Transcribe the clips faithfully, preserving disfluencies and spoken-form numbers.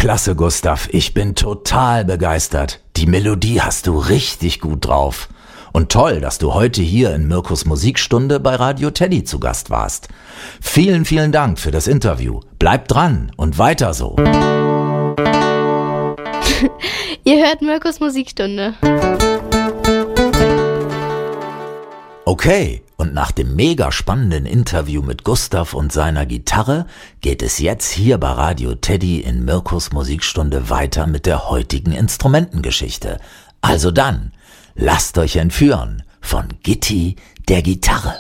Klasse, Gustav. Ich bin total begeistert. Die Melodie hast du richtig gut drauf. Und toll, dass du heute hier in Mirkus Musikstunde bei Radio Teddy zu Gast warst. Vielen, vielen Dank für das Interview. Bleib dran und weiter so. Ihr hört Mirkus Musikstunde. Okay, und nach dem mega spannenden Interview mit Gustav und seiner Gitarre geht es jetzt hier bei Radio Teddy in Mirkus Musikstunde weiter mit der heutigen Instrumentengeschichte. Also dann, lasst euch entführen von Gitti der Gitarre.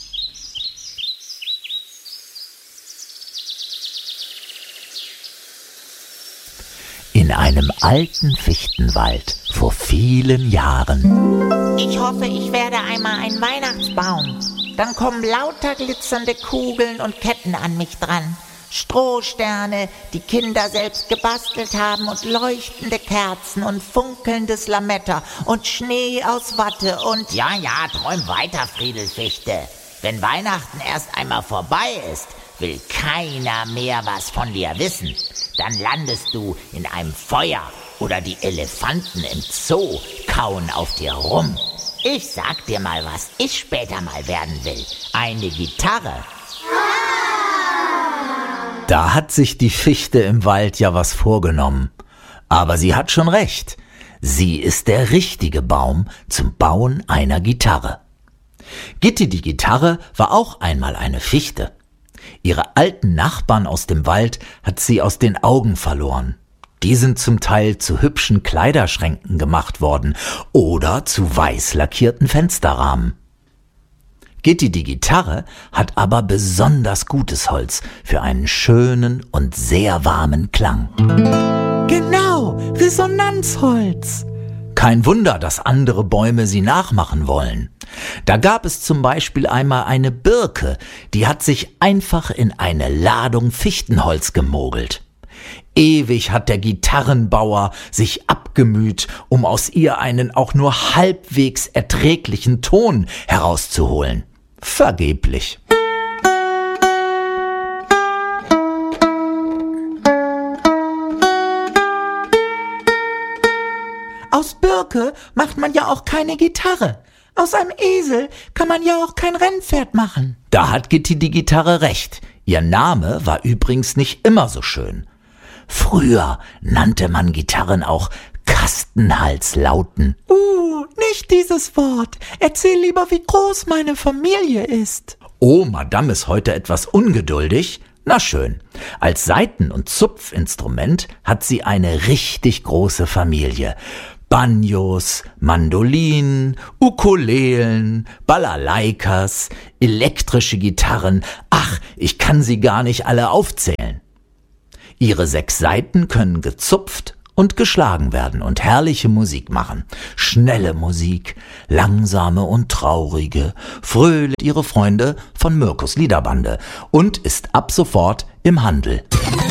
In einem alten Fichtenwald vor vielen Jahren. Ich hoffe, ich werde einmal ein Weihnachtsbaum. Dann kommen lauter glitzernde Kugeln und Ketten an mich dran. Strohsterne, die Kinder selbst gebastelt haben und leuchtende Kerzen und funkelndes Lametta und Schnee aus Watte und... Ja, ja, träum weiter, Friedelfichte. Wenn Weihnachten erst einmal vorbei ist, will keiner mehr was von dir wissen. Dann landest du in einem Feuer oder die Elefanten im Zoo kauen auf dir rum. Ich sag dir mal, was ich später mal werden will. Eine Gitarre. Da hat sich die Fichte im Wald ja was vorgenommen. Aber sie hat schon recht. Sie ist der richtige Baum zum Bauen einer Gitarre. Gitti die Gitarre war auch einmal eine Fichte. Ihre alten Nachbarn aus dem Wald hat sie aus den Augen verloren. Die sind zum Teil zu hübschen Kleiderschränken gemacht worden oder zu weiß lackierten Fensterrahmen. Gitti die Gitarre hat aber besonders gutes Holz für einen schönen und sehr warmen Klang. Genau, Resonanzholz. Kein Wunder, dass andere Bäume sie nachmachen wollen. Da gab es zum Beispiel einmal eine Birke, die hat sich einfach in eine Ladung Fichtenholz gemogelt. Ewig hat der Gitarrenbauer sich abgemüht, um aus ihr einen auch nur halbwegs erträglichen Ton herauszuholen. Vergeblich. Aus Birke macht man ja auch keine Gitarre. Aus einem Esel kann man ja auch kein Rennpferd machen. Da hat Gitti die Gitarre recht. Ihr Name war übrigens nicht immer so schön. Früher nannte man Gitarren auch Kastenhalslauten. Uh, nicht dieses Wort. Erzähl lieber, wie groß meine Familie ist. Oh, Madame ist heute etwas ungeduldig. Na schön. Als Saiten- und Zupfinstrument hat sie eine richtig große Familie. Banjos, Mandolinen, Ukulelen, Balalaikas, elektrische Gitarren. Ach, ich kann sie gar nicht alle aufzählen. Ihre sechs Saiten können gezupft und geschlagen werden und herrliche Musik machen. Schnelle Musik, langsame und traurige, fröhlich ihre Freunde von Mirkus Liederbande und ist ab sofort im Handel.